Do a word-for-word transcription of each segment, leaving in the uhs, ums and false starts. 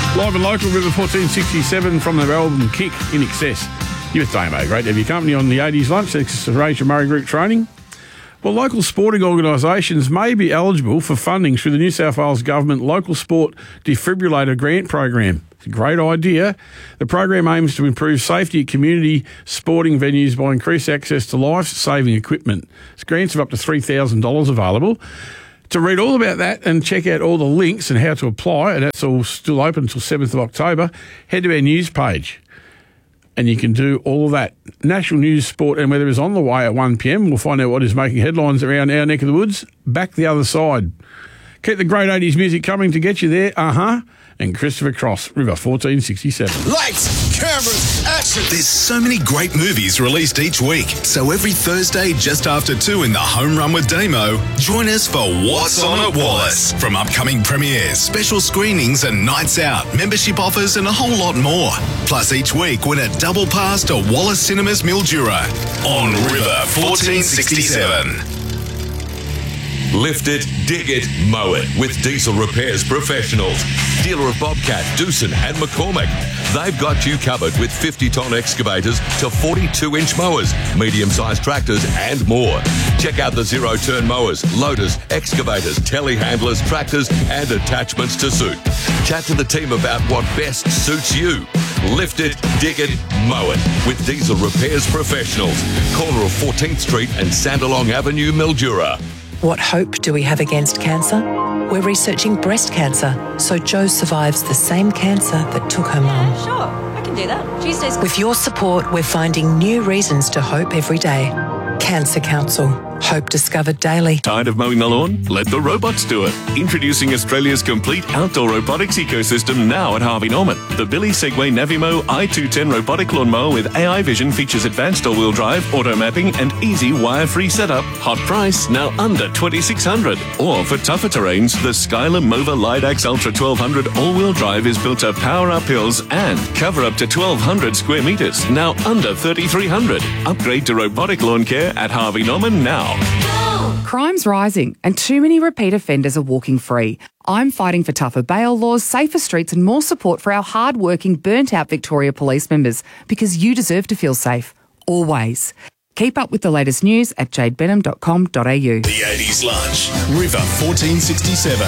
Live and local, River fourteen sixty-seven from their album Kick in Excess. You with Damo, great to have your company on the eighties lunch. Thanks to Rachel Murray Group Training. Well, local sporting organisations may be eligible for funding through the New South Wales Government Local Sport Defibrillator Grant Program. It's a great idea. The program aims to improve safety at community sporting venues by increased access to life-saving equipment. There's grants of up to three thousand dollars available. To read all about that and check out all the links and how to apply, and that's all still open until seventh of October, head to our news page. And you can do all of that. National News, Sport and Weather is on the way at one p m. We'll find out what is making headlines around our neck of the woods. Back the other side. Keep the great eighties music coming to get you there. Uh-huh. And Christopher Cross, River fourteen sixty-seven. Lights, cameras, action. There's so many great movies released each week. So every Thursday just after two in the Home Run with Damo, join us for What's On at Wallace. From upcoming premieres, special screenings and nights out, membership offers and a whole lot more. Plus each week win a double pass to Wallace Cinemas Mildura on River fourteen sixty-seven. Lift it, dig it, mow it with Diesel Repairs Professionals. Dealer of Bobcat, Doosan and McCormick. They've got you covered with fifty tonne excavators to forty-two inch mowers, medium-sized tractors and more. Check out the zero-turn mowers, loaders, excavators, telehandlers, tractors and attachments to suit. Chat to the team about what best suits you. Lift it, dig it, mow it with Diesel Repairs Professionals. Corner of fourteenth Street and Sandalong Avenue, Mildura. What hope do we have against cancer? We're researching breast cancer, so Jo survives the same cancer that took her mum. Yeah, sure. I can do that. Tuesday's... With your support, we're finding new reasons to hope every day. Cancer Council. Hope discovered daily. Tired of mowing the lawn? Let the robots do it. Introducing Australia's complete outdoor robotics ecosystem now at Harvey Norman. The Billy Segway Navimo i two ten robotic lawnmower with A I vision features advanced all-wheel drive, auto mapping and easy wire-free setup. Hot price, now under twenty-six hundred dollars. Or for tougher terrains, the Skyler Mova Lidax Ultra twelve hundred all-wheel drive is built to power up hills and cover up to twelve hundred square metres, now under thirty-three hundred dollars. Upgrade to robotic lawn care at Harvey Norman now. Crime's rising and too many repeat offenders are walking free. I'm fighting for tougher bail laws, safer streets and more support for our hard-working, burnt-out Victoria police members because you deserve to feel safe. Always. Keep up with the latest news at jade benham dot com dot a u. The eighties Lunch, River fourteen sixty-seven.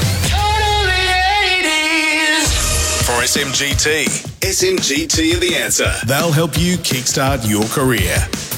For S M G T. S M G T are the answer. They'll help you kickstart your career.